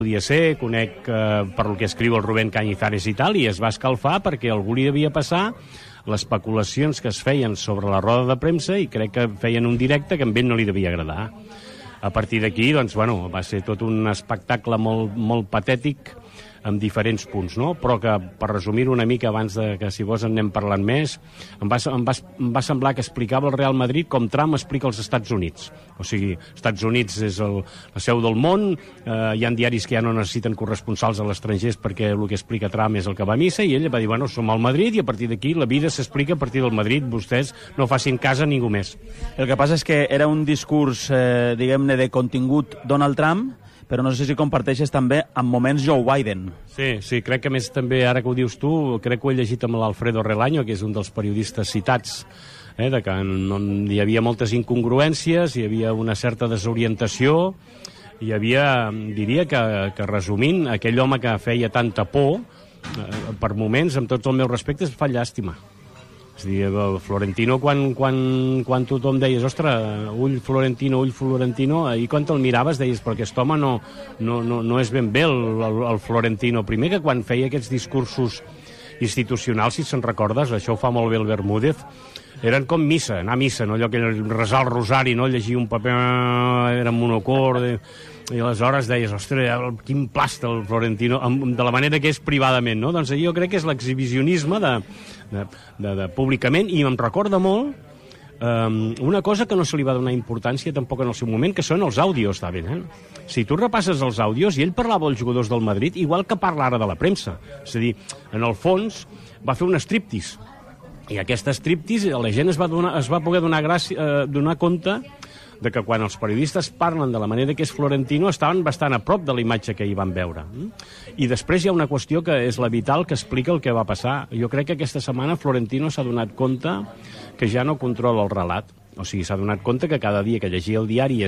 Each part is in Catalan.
podia ser, conec per el que escriu el Rubén Cañizares i tal, i es va escalfar perquè algú li devia passar les especulacions que es feien sobre la roda de premsa i crec que feien un directe que a ell no li devia agradar. A partir d'aquí, doncs, bueno, va ser tot un espectacle molt patètic amb diferents punts, no? Però que, per resumir-ho una mica abans de que, si vols, en anem parlant més, em va semblar que explicava el Real Madrid com Trump explica els Estats Units. O sigui, Estats Units és la seu del món, hi ha diaris que ja no necessiten corresponsals a l'estranger perquè el que explica Trump és el que va a missa, i ell va dir, bueno, som al Madrid i a partir d'aquí la vida s'explica a partir del Madrid, vostès no facin cas a ningú més. El que passa és que era un discurs, diguem-ne, de contingut Donald Trump, però no sé si comparteixes també en moments Joe Biden. Sí, crec que més també, ara que ho dius tu, crec que ho he llegit amb l'Alfredo Relaño, que és un dels periodistes citats, de que hi havia moltes incongruències, hi havia una certa desorientació, hi havia, diria que resumint, aquell home que feia tanta por, per moments, amb tots els meus respectes, fa llàstima. És a dir, Florentino, quan tothom deies, ostres, ull Florentino, i quan te'l miraves deies, però aquest home no és ben bé el Florentino. Primer que quan feia aquests discursos institucionals, si se'n recordes, això ho fa molt bé el Bermúdez, eren com missa, anar a missa, no? Allò que resar el rosari, no? Llegir un paper, era monocord, i aleshores deies, ostres, quin plasta el Florentino, de la manera que és privadament, no? Doncs jo crec que és l'exhibicionisme de públicament, i em recorda molt una cosa que no se li va donar importància tampoc en el seu moment, que són els àudios, David. Si tu repasses els àudios, i ell parlava als jugadors del Madrid igual que parla ara de la premsa. És a dir, en el fons, va fer un striptease. I aquest striptease, la gent es va poder donar compte de que quan els periodistes parlen de la manera que és Florentino estaven bastant a prop de la imatge que hi van veure. I després hi ha una qüestió que és la vital, que explica el que va passar. Jo crec que aquesta setmana Florentino s'ha donat compte que ja no controla el relat. O sigui, s'ha donat compte que cada dia que llegia el diari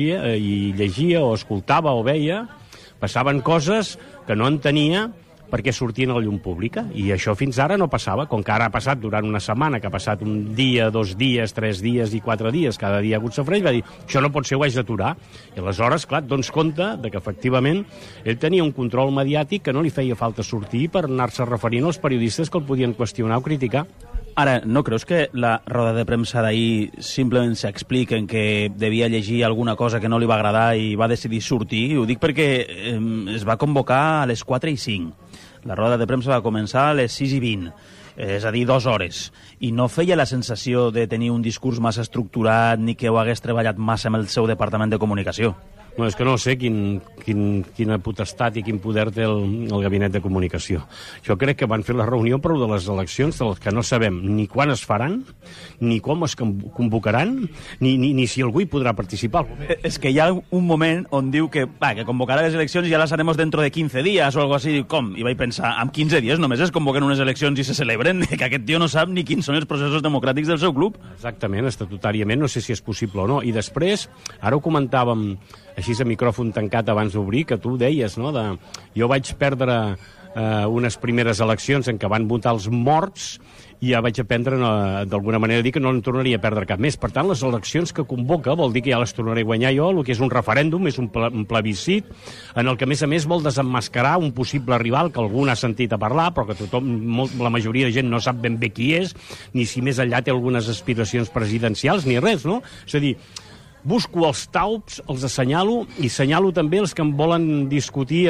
llegia o escoltava o veia, passaven coses que no entenia perquè sortien a la llum pública, i això fins ara no passava, com que ara ha passat durant una setmana, que ha passat un dia, 2 dies, 3 dies i 4 dies, cada dia ha hagut sofreig, va dir, això no pot ser, ho haig d'aturar. I aleshores, clar, et dones compte de que efectivament ell tenia un control mediàtic que no li feia falta sortir per anar-se referint als periodistes que el podien qüestionar o criticar. Ara, no creus que la roda de premsa d'ahir simplement s'explica en que devia llegir alguna cosa que no li va agradar i va decidir sortir? Ho dic perquè es va convocar a les 4:05. La roda de premsa va començar a les 6:20, és a dir, 2 hores. I no feia la sensació de tenir un discurs massa estructurat ni que ho hagués treballat massa amb el seu departament de comunicació. No, és que no sé quina potestat i quin poder té el gabinet de comunicació. Jo crec que van fer la reunió per de les eleccions, de les que no sabem ni quan es faran, ni com es convocaran, ni si algú hi podrà participar. És que hi ha un moment on diu que convocarà les eleccions i ja les haremos dentro de 15 dies o algo així. Com? I vaig pensar, en 15 dies només es convoquen unes eleccions i se celebren, que aquest tio no sap ni quins són els processos democràtics del seu club. Exactament, estatutàriament, no sé si és possible o no. I després, ara ho comentàvem així a micròfon tancat abans d'obrir, que tu deies, no? Jo vaig perdre unes primeres eleccions en què van votar els morts i ja vaig aprendre d'alguna manera a dir que no en tornaria a perdre cap més. Per tant, les eleccions que convoca vol dir que ja les tornaré a guanyar jo, el que és un referèndum, és un plebiscit, en el que, a més, vol desemmascarar un possible rival que algú n'ha sentit a parlar, però que la majoria de gent no sap ben bé qui és, ni si més enllà té algunes aspiracions presidencials, ni res, no? És a dir, busco els taups, els assenyalo, i assenyalo també els que em volen discutir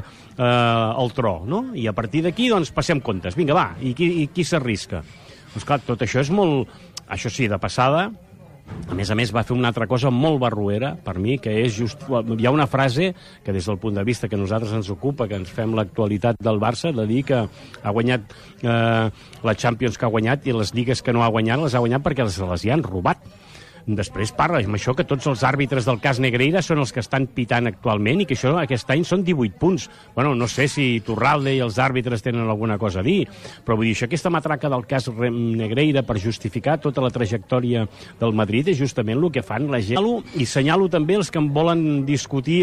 el tro, no? I a partir d'aquí, doncs, passem comptes. Vinga, va, i qui s'arrisca? Doncs clar, tot això és molt... Això sí, de passada, a més, va fer una altra cosa molt barruera, per mi, que és just... Hi ha una frase que, des del punt de vista que a nosaltres ens ocupa, que ens fem l'actualitat del Barça, de dir que ha guanyat la Champions que ha guanyat i les lligues que no ha guanyat, les ha guanyat perquè les hi han robat. Després parla amb això que tots els àrbitres del cas Negreira són els que estan pitant actualment i que això aquest any són 18 punts. Bueno, no sé si Turralde i els àrbitres tenen alguna cosa a dir, però vull dir, això, aquesta matraca del cas Negreira per justificar tota la trajectòria del Madrid és justament el que fan la gent. I senyalo també els que em volen discutir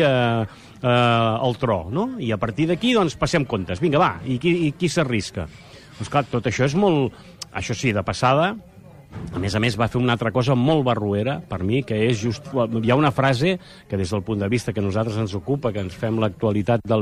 el tro, no? I a partir d'aquí, doncs, passem comptes. Vinga, va, i qui s'arrisca? Doncs clar, tot això és molt... Això sí, de passada, A més, va fer una altra cosa molt barruera, per mi, que és just... Hi ha una frase que, des del punt de vista que nosaltres ens ocupa, que ens fem l'actualitat del